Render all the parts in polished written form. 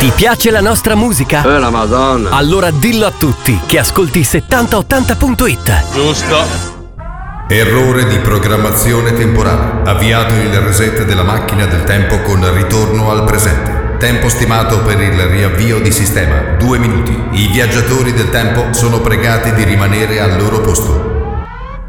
Ti piace la nostra musica? La Madonna! Allora dillo a tutti che ascolti 7080.it. Giusto. Errore di programmazione temporale. Avviato il reset della macchina del tempo con ritorno al presente. Tempo stimato per il riavvio di sistema 2 minuti. I viaggiatori del tempo sono pregati di rimanere al loro posto.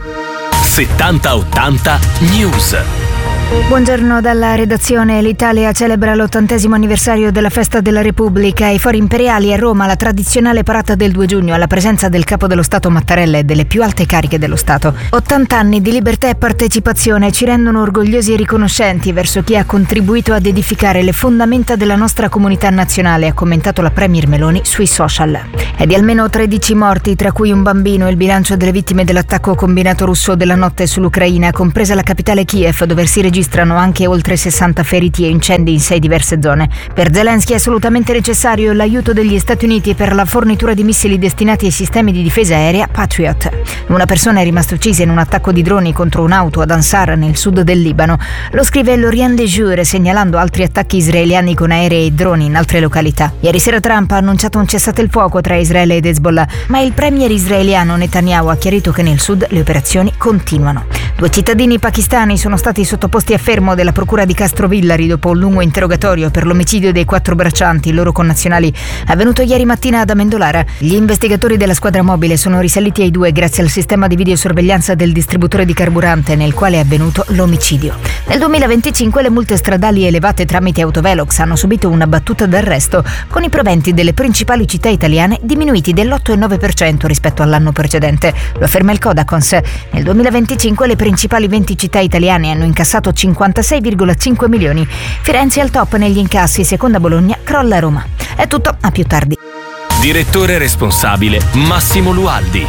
7080 News. Buongiorno dalla redazione. L'Italia celebra l'80° anniversario della Festa della Repubblica. Ai Fori Imperiali a Roma la tradizionale parata del 2 giugno alla presenza del Capo dello Stato Mattarella e delle più alte cariche dello Stato. 80 anni di libertà e partecipazione ci rendono orgogliosi e riconoscenti verso chi ha contribuito ad edificare le fondamenta della nostra comunità nazionale, ha commentato la Premier Meloni sui social. È di almeno 13 morti, tra cui un bambino, il bilancio delle vittime dell'attacco combinato russo della notte sull'Ucraina, compresa la capitale Kiev, dove si registrano anche oltre 60 feriti e incendi in 6 diverse zone. Per Zelensky è assolutamente necessario l'aiuto degli Stati Uniti per la fornitura di missili destinati ai sistemi di difesa aerea Patriot. Una persona è rimasta uccisa in un attacco di droni contro un'auto ad Ansar, nel sud del Libano. Lo scrive l'Orient des Jours, segnalando altri attacchi israeliani con aerei e droni in altre località. Ieri sera Trump ha annunciato un cessate il fuoco tra Israele ed Hezbollah, ma il premier israeliano Netanyahu ha chiarito che nel sud le operazioni continuano. 2 cittadini pakistani sono stati sottoposti a fermo della procura di Castrovillari dopo un lungo interrogatorio per l'omicidio dei 4 braccianti, loro connazionali, avvenuto ieri mattina ad Amendolara. Gli investigatori della squadra mobile sono risaliti ai 2 grazie al sistema di videosorveglianza del distributore di carburante nel quale è avvenuto l'omicidio. Nel 2025 le multe stradali elevate tramite autovelox hanno subito una battuta d'arresto, con i proventi delle principali città italiane diminuiti dell'8,9% rispetto all'anno precedente. Lo afferma il Codacons. Nel 2025 le principali 20 città italiane hanno incassato 56,5 milioni. Firenze al top negli incassi, seconda Bologna, crolla Roma. È tutto, a più tardi. Direttore responsabile Massimo Lualdi.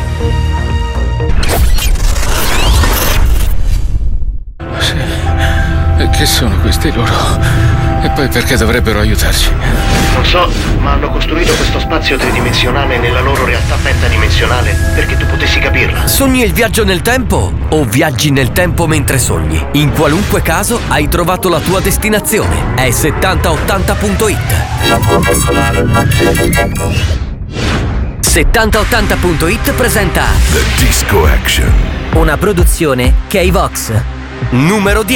Sì. E che sono questi loro? E poi perché dovrebbero aiutarci? Non so, ma hanno costruito questo spazio tridimensionale nella loro realtà pentadimensionale perché tu potessi capirla. Sogni il viaggio nel tempo o viaggi nel tempo mentre sogni? In qualunque caso hai trovato la tua destinazione. È 7080.it. 7080.it presenta The Disco Action. una produzione K-Vox. Numero 10.